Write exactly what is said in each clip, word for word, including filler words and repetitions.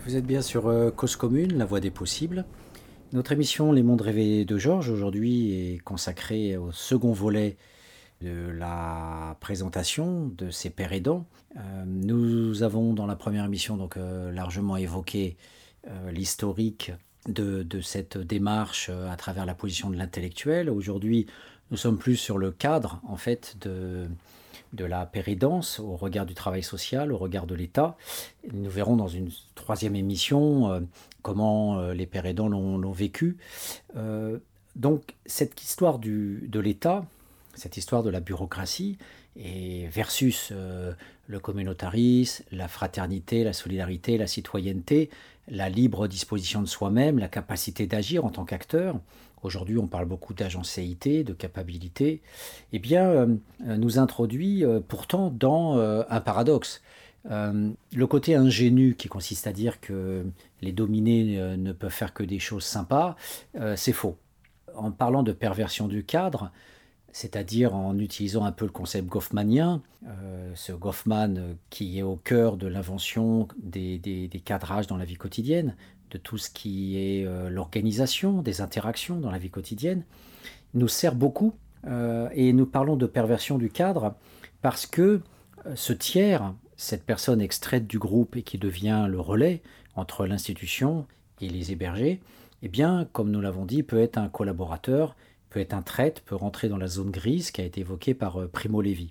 Vous êtes bien sur euh, Cause Commune, la voie des possibles. Notre émission Les mondes rêvés de Georges aujourd'hui est consacrée au second volet de la présentation de ses pères aidants. Euh, nous avons dans la première émission donc euh, largement évoqué euh, l'historique de, de cette démarche euh, à travers la position de l'intellectuel. Aujourd'hui, nous sommes plus sur le cadre en fait de de la pérédance au regard du travail social, au regard de l'État. Nous verrons dans une troisième émission euh, comment euh, les pères aidants l'ont, l'ont vécu. Euh, donc cette histoire du, de l'État, cette histoire de la bureaucratie, et versus euh, le communautarisme, la fraternité, la solidarité, la citoyenneté, la libre disposition de soi-même, la capacité d'agir en tant qu'acteur. Aujourd'hui, on parle beaucoup d'agencéité, de capacité. Eh bien, euh, nous introduit euh, pourtant dans euh, un paradoxe. Euh, le côté ingénu qui consiste à dire que les dominés euh, ne peuvent faire que des choses sympas, euh, c'est faux. En parlant de perversion du cadre, c'est-à-dire en utilisant un peu le concept goffmanien, euh, ce Goffman euh, qui est au cœur de l'invention des, des, des cadrages dans la vie quotidienne, de tout ce qui est euh, l'organisation des interactions dans la vie quotidienne, nous sert beaucoup. Euh, et nous parlons de perversion du cadre parce que euh, ce tiers, cette personne extraite du groupe et qui devient le relais entre l'institution et les hébergés, eh bien, comme nous l'avons dit, peut être un collaborateur, peut être un traître, peut rentrer dans la zone grise qui a été évoquée par euh, Primo Levi.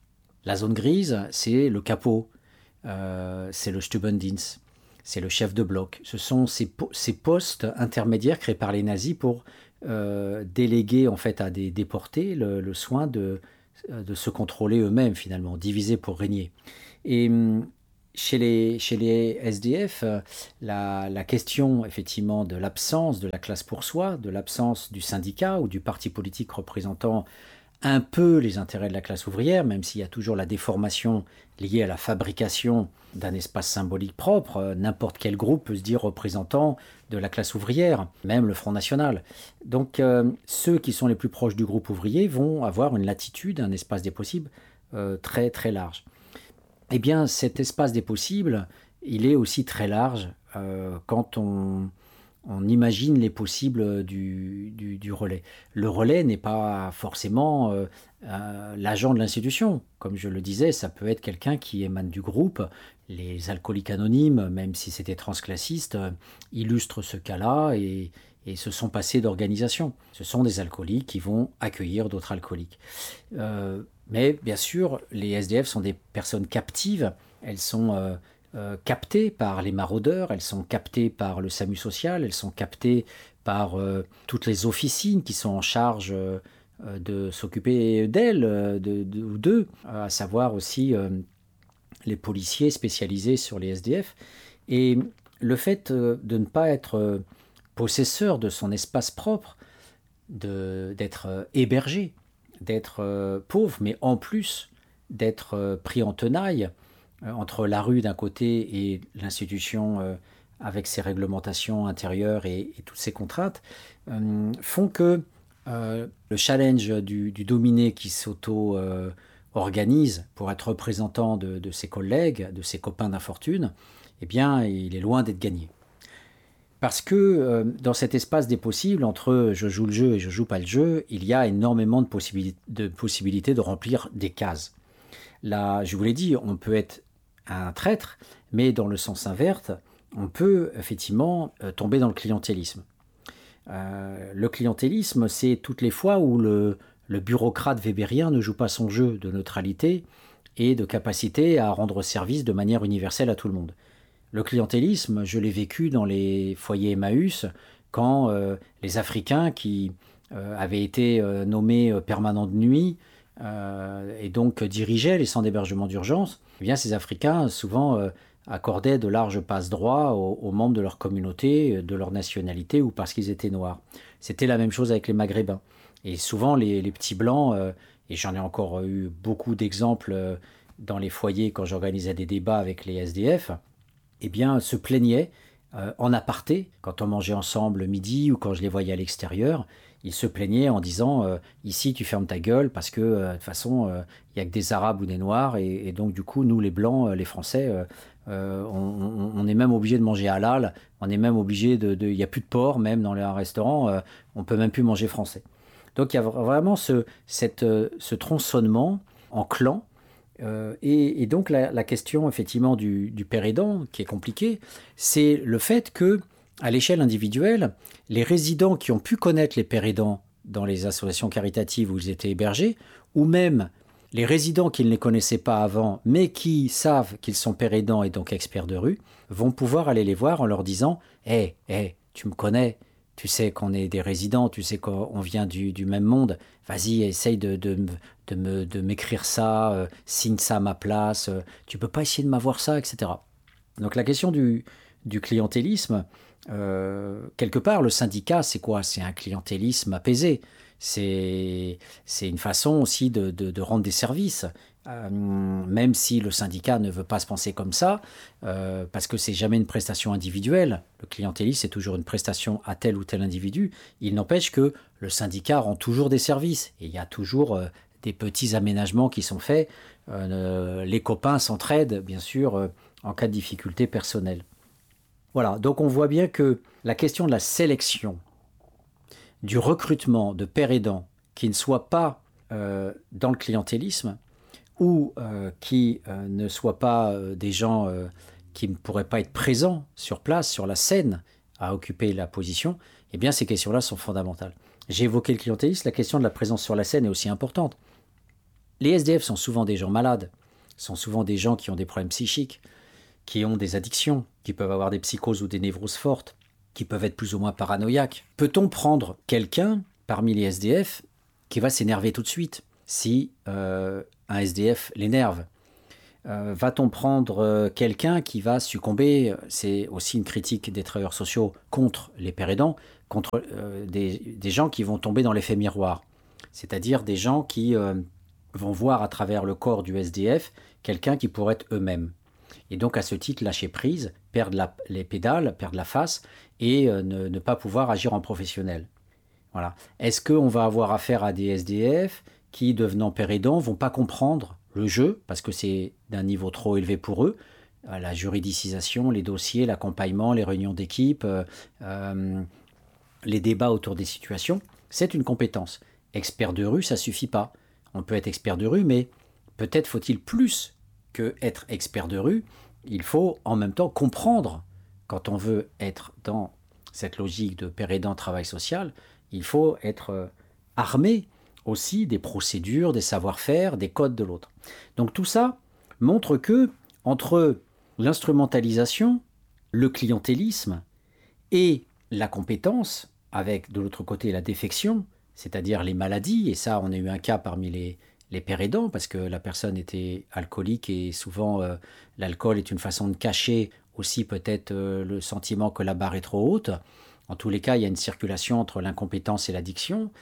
La zone grise, c'est le capot, euh, c'est le Stubendienst, c'est le chef de bloc. Ce sont ces, po- ces postes intermédiaires créés par les nazis pour euh, déléguer en fait à des déportés le, le soin de, de se contrôler eux-mêmes finalement, diviser pour régner. Et hum, chez les, chez les S D F, euh, la, la question effectivement de l'absence de la classe pour soi, de l'absence du syndicat ou du parti politique représentant un peu les intérêts de la classe ouvrière, même s'il y a toujours la déformation liée à la fabrication d'un espace symbolique propre. N'importe quel groupe peut se dire représentant de la classe ouvrière, même le Front National. Donc euh, ceux qui sont les plus proches du groupe ouvrier vont avoir une latitude, un espace des possibles euh, très très large. Eh bien cet espace des possibles, il est aussi très large euh, quand on... on imagine les possibles du, du, du relais. Le relais n'est pas forcément euh, euh, l'agent de l'institution. Comme je le disais, ça peut être quelqu'un qui émane du groupe. Les alcooliques anonymes, même si c'était transclassiste, euh, illustrent ce cas-là et, et se sont passés d'organisation. Ce sont des alcooliques qui vont accueillir d'autres alcooliques. Euh, mais bien sûr, les S D F sont des personnes captives. Elles sont... Euh, Euh, captées par les maraudeurs, elles sont captées par le SAMU social, elles sont captées par euh, toutes les officines qui sont en charge euh, de s'occuper d'elles euh, de, de, ou d'eux, à savoir aussi euh, les policiers spécialisés sur les S D F. Et le fait euh, de ne pas être euh, possesseur de son espace propre, de, d'être euh, hébergé, d'être euh, pauvre, mais en plus d'être euh, pris en tenaille, entre la rue d'un côté et l'institution euh, avec ses réglementations intérieures et, et toutes ses contraintes, euh, font que euh, le challenge du, du dominé qui s'auto-organise euh, pour être représentant de, de ses collègues, de ses copains d'infortune, eh bien, il est loin d'être gagné. Parce que euh, dans cet espace des possibles, entre je joue le jeu et je joue pas le jeu, il y a énormément de, possibili- de possibilités de remplir des cases. Là, je vous l'ai dit, on peut être un traître, mais dans le sens inverse, on peut effectivement euh, tomber dans le clientélisme. Euh, le clientélisme, c'est toutes les fois où le, le bureaucrate weberien ne joue pas son jeu de neutralité et de capacité à rendre service de manière universelle à tout le monde. Le clientélisme, je l'ai vécu dans les foyers Emmaüs, quand euh, les Africains qui euh, avaient été euh, nommés euh, permanents de nuit euh, et donc dirigeaient les centres d'hébergement d'urgence, eh bien ces Africains souvent euh, accordaient de larges passe-droits aux, aux membres de leur communauté, de leur nationalité ou parce qu'ils étaient noirs. C'était la même chose avec les Maghrébins. Et souvent les, les petits blancs, euh, et j'en ai encore eu beaucoup d'exemples euh, dans les foyers quand j'organisais des débats avec les S D F, eh bien se plaignaient euh, en aparté, quand on mangeait ensemble midi ou quand je les voyais à l'extérieur, ils se plaignaient en disant euh, ici tu fermes ta gueule parce que euh, de toute façon il euh, n'y a que des Arabes ou des Noirs et, et donc du coup nous les Blancs, euh, les Français, euh, Euh, on, on est même obligé de manger halal, on est même obligé de... Il n'y a plus de porc, même dans les restaurants, euh, on ne peut même plus manger français. Donc il y a vraiment ce, cette, ce tronçonnement en clan. Euh, et, et donc la, la question effectivement du, du père aidant, qui est compliquée, c'est le fait que à l'échelle individuelle, les résidents qui ont pu connaître les pères aidants dans les associations caritatives où ils étaient hébergés, ou même les résidents qui ne les connaissaient pas avant, mais qui savent qu'ils sont pères aidants et donc experts de rue, vont pouvoir aller les voir en leur disant « Hé, hey, hey, tu me connais, tu sais qu'on est des résidents, tu sais qu'on vient du, du même monde, vas-y, essaye de, de, de, me, de m'écrire ça, euh, signe ça à ma place, euh, tu peux pas essayer de m'avoir ça, et cetera » Donc la question du, du clientélisme, euh, quelque part, le syndicat, c'est quoi? C'est un clientélisme apaisé. C'est, c'est une façon aussi de, de, de rendre des services, euh, même si le syndicat ne veut pas se penser comme ça, euh, parce que c'est jamais une prestation individuelle. Le clientélisme, c'est toujours une prestation à tel ou tel individu. Il n'empêche que le syndicat rend toujours des services. Et il y a toujours euh, des petits aménagements qui sont faits. Euh, les copains s'entraident, bien sûr, euh, en cas de difficulté personnelle. Voilà, donc on voit bien que la question de la sélection, du recrutement de pères aidants qui ne soient pas euh, dans le clientélisme ou euh, qui euh, ne soient pas euh, des gens euh, qui ne pourraient pas être présents sur place, sur la scène, à occuper la position, eh bien ces questions-là sont fondamentales. J'ai évoqué le clientélisme, la question de la présence sur la scène est aussi importante. Les S D F sont souvent des gens malades, sont souvent des gens qui ont des problèmes psychiques, qui ont des addictions, qui peuvent avoir des psychoses ou des névroses fortes, qui peuvent être plus ou moins paranoïaques. Peut-on prendre quelqu'un parmi les S D F qui va s'énerver tout de suite si euh, un S D F l'énerve? euh, Va-t-on prendre euh, quelqu'un qui va succomber? C'est aussi une critique des travailleurs sociaux contre les pères aidants, contre euh, des, des gens qui vont tomber dans l'effet miroir. C'est-à-dire des gens qui euh, vont voir à travers le corps du S D F quelqu'un qui pourrait être eux-mêmes. Et donc, à ce titre, lâcher prise, perdre la, les pédales, perdre la face et euh, ne, ne pas pouvoir agir en professionnel. Voilà. Est-ce qu'on va avoir affaire à des S D F qui, devenant pères aidants, ne vont pas comprendre le jeu parce que c'est d'un niveau trop élevé pour eux? La juridicisation, les dossiers, l'accompagnement, les réunions d'équipe, euh, euh, les débats autour des situations, c'est une compétence. Expert de rue, ça ne suffit pas. On peut être expert de rue, mais peut-être faut-il plus que être expert de rue, il faut en même temps comprendre, quand on veut être dans cette logique de père aidant travail social, il faut être armé aussi des procédures, des savoir-faire, des codes de l'autre. Donc tout ça montre que entre l'instrumentalisation, le clientélisme et la compétence, avec de l'autre côté la défection, c'est-à-dire les maladies, et ça on a eu un cas parmi les les pères aidants, parce que la personne était alcoolique et souvent euh, l'alcool est une façon de cacher aussi peut-être euh, le sentiment que la barre est trop haute. En tous les cas, il y a une circulation entre l'incompétence et l'addiction.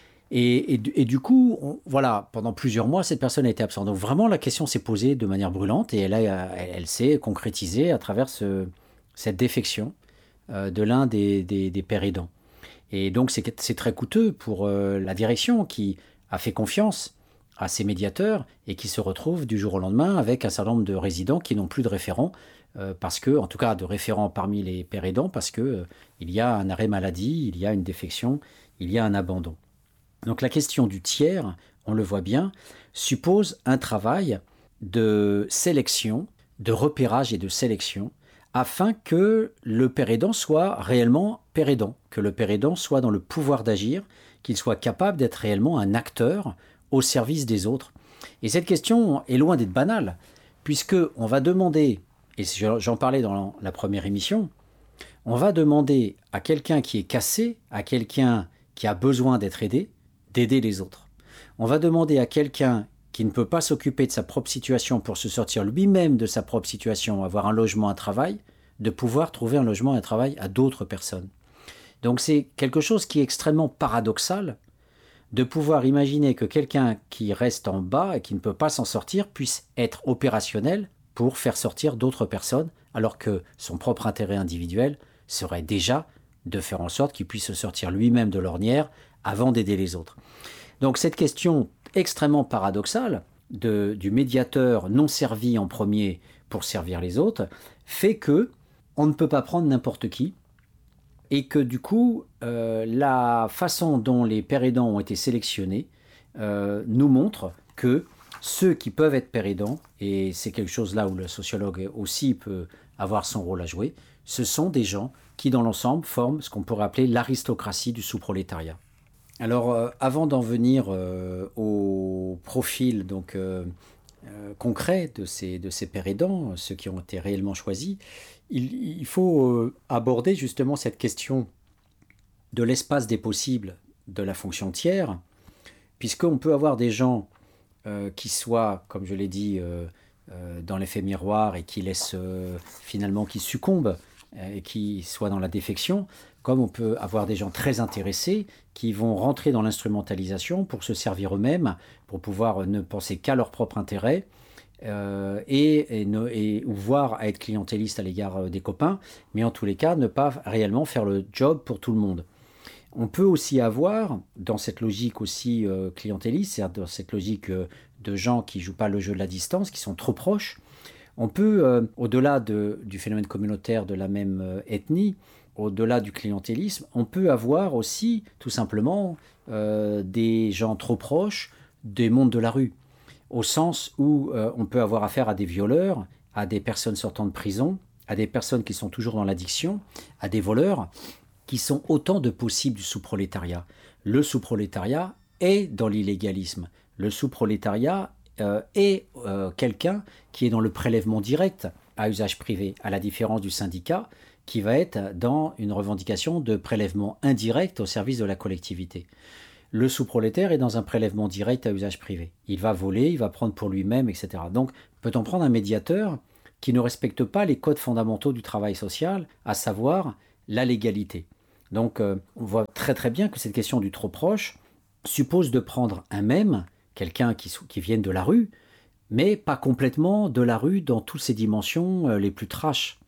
Et, et, et du coup, on, voilà, pendant plusieurs mois, cette personne a été absente. Donc vraiment, la question s'est posée de manière brûlante et elle, a, elle, elle s'est concrétisée à travers ce, cette défection euh, de l'un des, des, des pères aidants. Et donc, c'est, c'est très coûteux pour euh, la direction qui a fait confiance à ces médiateurs et qui se retrouvent du jour au lendemain avec un certain nombre de résidents qui n'ont plus de référents, euh, parce que, en tout cas de référents parmi les pères aidants, parce qu'il euh, y a un arrêt maladie, il y a une défection, il y a un abandon. Donc la question du tiers, on le voit bien, suppose un travail de sélection, de repérage et de sélection, afin que le père aidant soit réellement père aidant, que le père aidant soit dans le pouvoir d'agir, qu'il soit capable d'être réellement un acteur au service des autres. Et cette question est loin d'être banale, puisqu'on va demander, et j'en parlais dans la première émission, on va demander à quelqu'un qui est cassé, à quelqu'un qui a besoin d'être aidé, d'aider les autres. On va demander à quelqu'un qui ne peut pas s'occuper de sa propre situation pour se sortir lui-même de sa propre situation, avoir un logement, un travail, de pouvoir trouver un logement et un travail à d'autres personnes. Donc c'est quelque chose qui est extrêmement paradoxal, de pouvoir imaginer que quelqu'un qui reste en bas et qui ne peut pas s'en sortir puisse être opérationnel pour faire sortir d'autres personnes, alors que son propre intérêt individuel serait déjà de faire en sorte qu'il puisse se sortir lui-même de l'ornière avant d'aider les autres. Donc cette question extrêmement paradoxale de, du médiateur non servi en premier pour servir les autres, fait que on ne peut pas prendre n'importe qui et que du coup, euh, la façon dont les pères aidants ont été sélectionnés euh, nous montre que ceux qui peuvent être pères aidants, et c'est quelque chose là où le sociologue aussi peut avoir son rôle à jouer, ce sont des gens qui dans l'ensemble forment ce qu'on pourrait appeler l'aristocratie du sous-prolétariat. Alors euh, avant d'en venir euh, au profil donc, euh, euh, concret de ces, de ces pères aidants, ceux qui ont été réellement choisis, il, il faut euh, aborder justement cette question de l'espace des possibles de la fonction tiers, puisqu'on peut avoir des gens euh, qui soient, comme je l'ai dit, euh, euh, dans l'effet miroir et qui laissent euh, finalement, qui succombent euh, et qui soient dans la défection, comme on peut avoir des gens très intéressés qui vont rentrer dans l'instrumentalisation pour se servir eux-mêmes, pour pouvoir ne penser qu'à leur propre intérêt, euh, et, et, ne, et ou voire à être clientéliste à l'égard des copains, mais en tous les cas, ne pas réellement faire le job pour tout le monde. On peut aussi avoir, dans cette logique aussi euh, clientéliste, c'est-à-dire dans cette logique euh, de gens qui ne jouent pas le jeu de la distance, qui sont trop proches, on peut, euh, au-delà de, du phénomène communautaire de la même euh, ethnie, au-delà du clientélisme, on peut avoir aussi, tout simplement, euh, des gens trop proches des mondes de la rue, au sens où euh, on peut avoir affaire à des violeurs, à des personnes sortant de prison, à des personnes qui sont toujours dans l'addiction, à des voleurs, qui sont autant de possibles du sous-prolétariat. Le sous-prolétariat est dans l'illégalisme. Le sous-prolétariat euh, est euh, quelqu'un qui est dans le prélèvement direct à usage privé, à la différence du syndicat, qui va être dans une revendication de prélèvement indirect au service de la collectivité. Le sous-prolétaire est dans un prélèvement direct à usage privé. Il va voler, il va prendre pour lui-même, et cetera. Donc, peut-on prendre un médiateur qui ne respecte pas les codes fondamentaux du travail social, à savoir la légalité ? Donc, euh, on voit très très bien que cette question du trop proche suppose de prendre un même, quelqu'un qui, qui vienne de la rue, mais pas complètement de la rue dans toutes ses dimensions euh, les plus trash.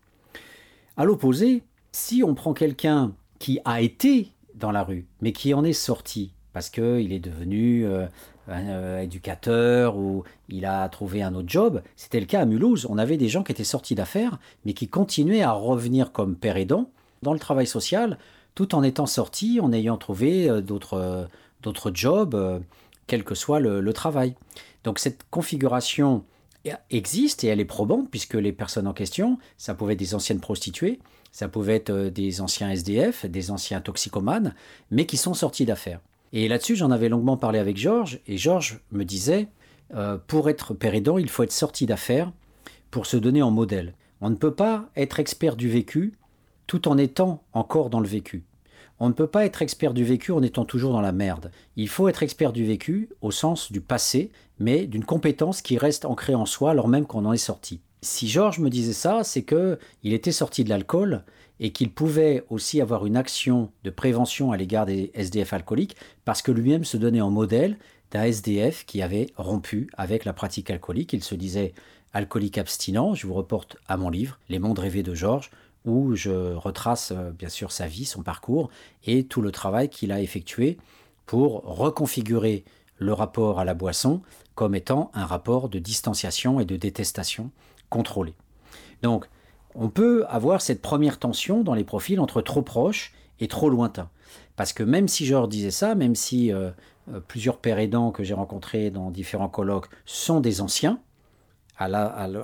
À l'opposé, si on prend quelqu'un qui a été dans la rue, mais qui en est sorti, parce qu'il est devenu euh, un euh, éducateur ou il a trouvé un autre job, c'était le cas à Mulhouse. On avait des gens qui étaient sortis d'affaires, mais qui continuaient à revenir comme père aidant dans le travail social, tout en étant sortis, en ayant trouvé euh, d'autres, euh, d'autres jobs, euh, quel que soit le, le travail. Donc cette configuration existe et elle est probante puisque les personnes en question, ça pouvait être des anciennes prostituées, ça pouvait être des anciens S D F, des anciens toxicomanes, mais qui sont sortis d'affaires. Et là-dessus, j'en avais longuement parlé avec Georges, et Georges me disait, euh, pour être père aidant, il faut être sorti d'affaires pour se donner en modèle. On ne peut pas être expert du vécu tout en étant encore dans le vécu. On ne peut pas être expert du vécu en étant toujours dans la merde. Il faut être expert du vécu au sens du passé, mais d'une compétence qui reste ancrée en soi alors même qu'on en est sorti. Si Georges me disait ça, c'est qu'il était sorti de l'alcool et qu'il pouvait aussi avoir une action de prévention à l'égard des S D F alcooliques parce que lui-même se donnait en modèle d'un S D F qui avait rompu avec la pratique alcoolique. Il se disait alcoolique abstinent. Je vous reporte à mon livre « Les mondes rêvés de Georges » où je retrace euh, bien sûr sa vie, son parcours et tout le travail qu'il a effectué pour reconfigurer le rapport à la boisson comme étant un rapport de distanciation et de détestation contrôlé. Donc, on peut avoir cette première tension dans les profils entre trop proches et trop lointains. Parce que même si Georges disait ça, même si euh, euh, plusieurs pères aidants que j'ai rencontrés dans différents colloques sont des anciens, à, la,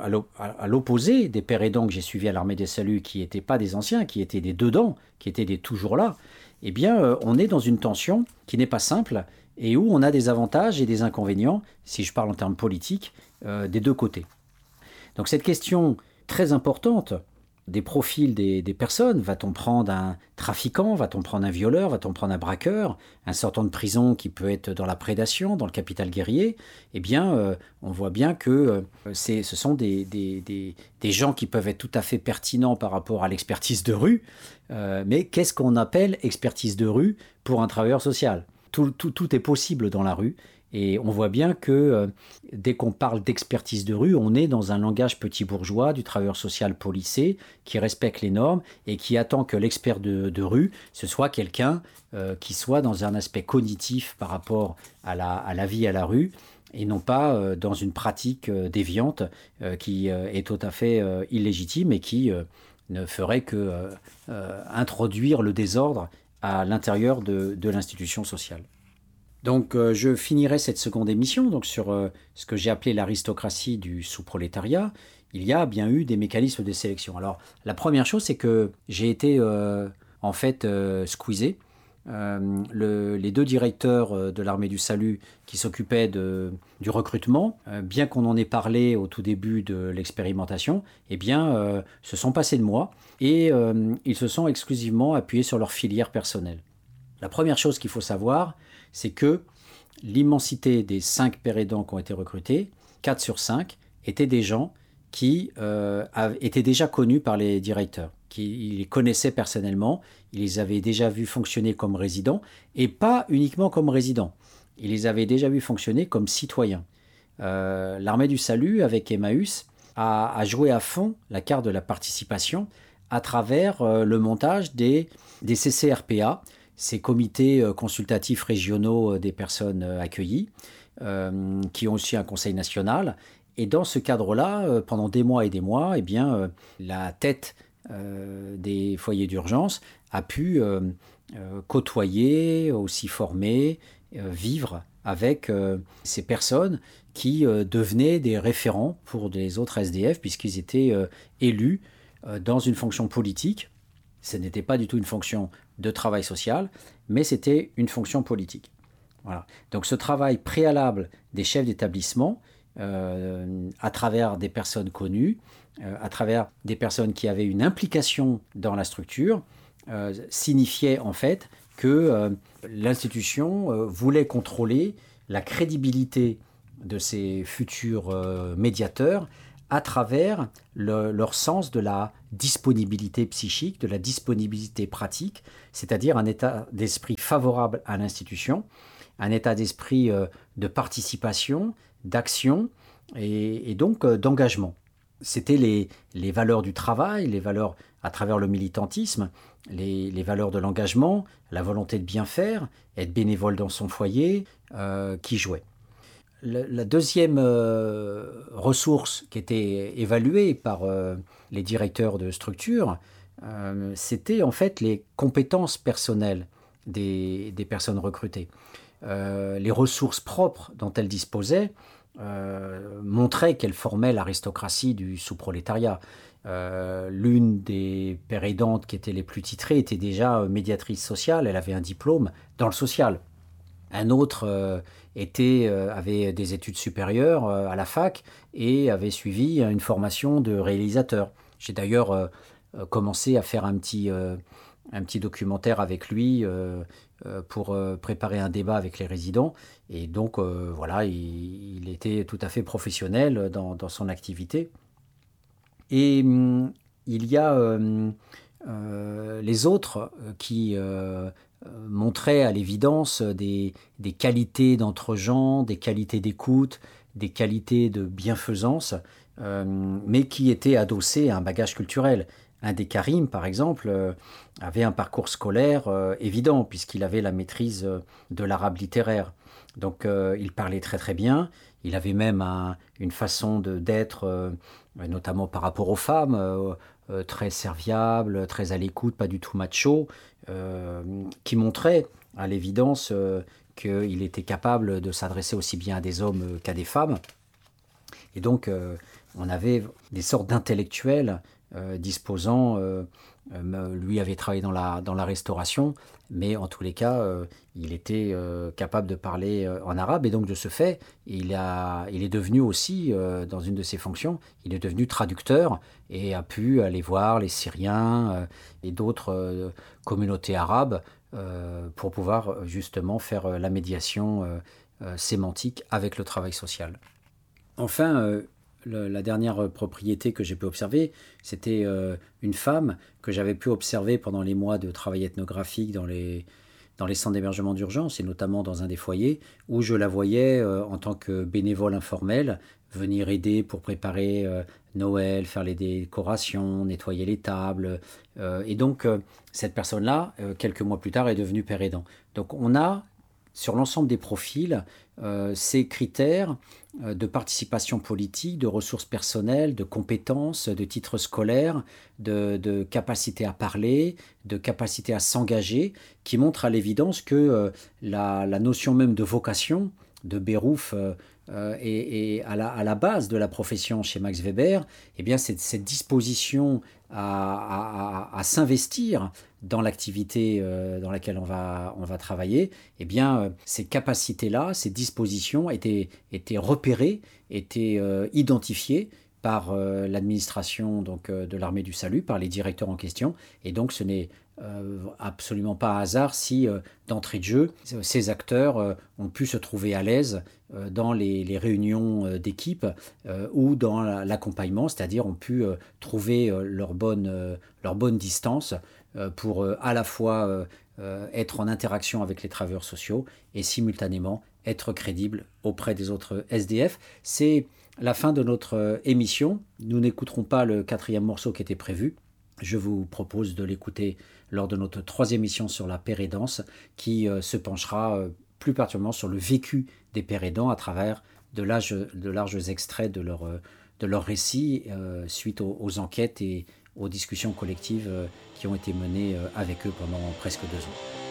à l'opposé des pères aidants que j'ai suivis à l'Armée des Saluts qui n'étaient pas des anciens, qui étaient des dedans, qui étaient des toujours là, eh bien, euh, on est dans une tension qui n'est pas simple et où on a des avantages et des inconvénients, si je parle en termes politiques, euh, des deux côtés. Donc cette question très importante des profils des, des personnes, va-t-on prendre un trafiquant, va-t-on prendre un violeur, va-t-on prendre un braqueur, un sortant de prison qui peut être dans la prédation, dans le capital guerrier, eh bien euh, on voit bien que euh, c'est, ce sont des, des, des, des gens qui peuvent être tout à fait pertinents par rapport à l'expertise de rue, euh, mais qu'est-ce qu'on appelle expertise de rue pour un travailleur social ? Tout, tout, tout est possible dans la rue. Et on voit bien que euh, dès qu'on parle d'expertise de rue, on est dans un langage petit bourgeois du travailleur social policé qui respecte les normes et qui attend que l'expert de, de rue, ce soit quelqu'un euh, qui soit dans un aspect cognitif par rapport à la, à la vie à la rue et non pas euh, dans une pratique euh, déviante euh, qui euh, est tout à fait euh, illégitime et qui euh, ne ferait que euh, euh, introduire le désordre à l'intérieur de, de l'institution sociale. Donc euh, je finirai cette seconde émission donc, sur euh, ce que j'ai appelé l'aristocratie du sous-prolétariat. Il y a bien eu des mécanismes de sélection. Alors la première chose, c'est que j'ai été euh, en fait euh, squeezé. Euh, le, les deux directeurs euh, de l'armée du salut qui s'occupaient de, du recrutement, euh, bien qu'on en ait parlé au tout début de l'expérimentation, eh bien, euh, se sont passés de moi et euh, ils se sont exclusivement appuyés sur leur filière personnelle. La première chose qu'il faut savoir, c'est que l'immensité des cinq pères aidants qui ont été recrutés, quatre sur cinq, étaient des gens qui euh, étaient déjà connus par les directeurs, qui les connaissaient personnellement, ils les avaient déjà vus fonctionner comme résidents, et pas uniquement comme résidents, ils les avaient déjà vus fonctionner comme citoyens. Euh, L'armée du salut, avec Emmaüs, a, a joué à fond la carte de la participation à travers euh, le montage des, des C C R P A, ces comités euh, consultatifs régionaux euh, des personnes euh, accueillies, euh, qui ont aussi un conseil national. Et dans ce cadre-là, euh, pendant des mois et des mois, eh bien, euh, la tête euh, des foyers d'urgence a pu euh, euh, côtoyer, aussi former, euh, vivre avec euh, ces personnes qui euh, devenaient des référents pour les autres S D F, puisqu'ils étaient euh, élus euh, dans une fonction politique. Ce n'était pas du tout une fonction de travail social, mais c'était une fonction politique. Voilà. Donc ce travail préalable des chefs d'établissement, euh, à travers des personnes connues, euh, à travers des personnes qui avaient une implication dans la structure, euh, signifiait en fait que euh, l'institution euh, voulait contrôler la crédibilité de ces futurs euh, médiateurs à travers le, leur sens de la disponibilité psychique, de la disponibilité pratique, c'est-à-dire un état d'esprit favorable à l'institution, un état d'esprit euh, de participation, d'action et, et donc euh, d'engagement. C'était les, les valeurs du travail, les valeurs à travers le militantisme, les, les valeurs de l'engagement, la volonté de bien faire, être bénévole dans son foyer, euh, qui jouaient. La, la deuxième euh, ressource qui était évaluée par euh, les directeurs de structure, euh, c'était en fait les compétences personnelles des, des personnes recrutées. Euh, les ressources propres dont elles disposaient euh, montraient qu'elles formaient l'aristocratie du sous-prolétariat. Euh, l'une des pères aidantes qui étaient les plus titrées était déjà médiatrice sociale, elle avait un diplôme dans le social. Un autre euh, était, euh, avait des études supérieures euh, à la fac et avait suivi une formation de réalisateur. J'ai d'ailleurs euh, commencé à faire un petit, euh, un petit documentaire avec lui euh, euh, pour euh, préparer un débat avec les résidents. Et donc, euh, voilà, il, il était tout à fait professionnel dans, dans son activité. Et hum, il y a euh, euh, les autres qui... Euh, montrait à l'évidence des, des qualités d'entre-gens, des qualités d'écoute, des qualités de bienfaisance, euh, mais qui étaient adossées à un bagage culturel. Un des Karim, par exemple, euh, avait un parcours scolaire euh, évident, puisqu'il avait la maîtrise euh, de l'arabe littéraire. Donc euh, il parlait très très bien, il avait même un, une façon de, d'être, euh, notamment par rapport aux femmes, euh, euh, très serviable, très à l'écoute, pas du tout macho, euh, qui montrait à l'évidence euh, qu'il était capable de s'adresser aussi bien à des hommes qu'à des femmes. Et donc euh, on avait des sortes d'intellectuels euh, disposant, euh, euh, lui avait travaillé dans la, dans la restauration, mais en tous les cas, euh, il était euh, capable de parler euh, en arabe, et donc de ce fait, il, a, il est devenu aussi, euh, dans une de ses fonctions, il est devenu traducteur, et a pu aller voir les Syriens euh, et d'autres euh, communautés arabes euh, pour pouvoir justement faire euh, la médiation euh, euh, sémantique avec le travail social. Enfin, euh, le, la dernière propriété que j'ai pu observer, c'était euh, une femme que j'avais pu observer pendant les mois de travail ethnographique dans les, dans les centres d'hébergement d'urgence, et notamment dans un des foyers, où je la voyais euh, en tant que bénévole informel, venir aider pour préparer euh, Noël, faire les décorations, nettoyer les tables. Euh, et donc, euh, cette personne-là, euh, quelques mois plus tard, est devenue père aidant. Donc, on a sur l'ensemble des profils euh, ces critères euh, de participation politique, de ressources personnelles, de compétences, de titres scolaires, de, de capacité à parler, de capacité à s'engager, qui montrent à l'évidence que euh, la, la notion même de vocation de Beruf euh, euh, est, est à, la, à la base de la profession chez Max Weber. Eh bien, c'est cette disposition à, à, à s'investir dans l'activité euh, dans laquelle on va, on va travailler, eh bien, euh, ces capacités-là, ces dispositions étaient, étaient repérées, étaient euh, identifiées par euh, l'administration donc, euh, de l'armée du salut, par les directeurs en question. Et donc, ce n'est euh, absolument pas un hasard si, euh, d'entrée de jeu, ces acteurs euh, ont pu se trouver à l'aise euh, dans les, les réunions euh, d'équipe euh, ou dans la, l'accompagnement, c'est-à-dire ont pu euh, trouver euh, leur, bonne, euh, leur bonne distance euh, pour euh, à la fois euh, euh, être en interaction avec les travailleurs sociaux et simultanément être crédible auprès des autres S D F. C'est la fin de notre émission. Nous n'écouterons pas le quatrième morceau qui était prévu. Je vous propose de l'écouter lors de notre troisième émission sur la père aidance, qui euh, se penchera euh, plus particulièrement sur le vécu des pères aidants à travers de larges, de larges extraits de leur, euh, de leur récit euh, suite aux, aux enquêtes et aux discussions collectives euh, qui ont été menées euh, avec eux pendant presque deux ans.